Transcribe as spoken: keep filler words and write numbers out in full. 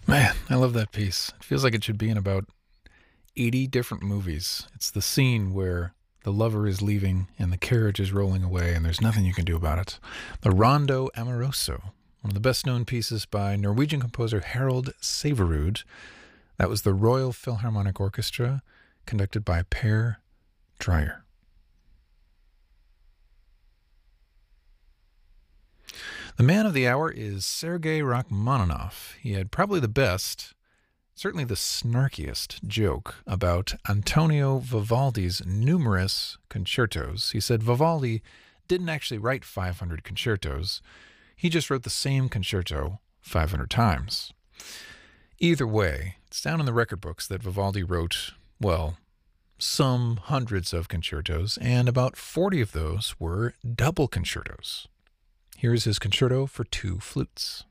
Man, I love that piece. It feels like it should be in about eighty different movies. It's the scene where the lover is leaving and the carriage is rolling away and there's nothing you can do about it. The Rondo Amoroso, one of the best known pieces by Norwegian composer Harald Saverud. That was the Royal Philharmonic Orchestra, conducted by Per Dreyer. The man of the hour is Sergei Rachmaninoff. He had probably the best, certainly the snarkiest joke about Antonio Vivaldi's numerous concertos. He said Vivaldi didn't actually write five hundred concertos. He just wrote the same concerto five hundred times. Either way, it's down in the record books that Vivaldi wrote, well, some hundreds of concertos, and about forty of those were double concertos. Here's his concerto for two flutes.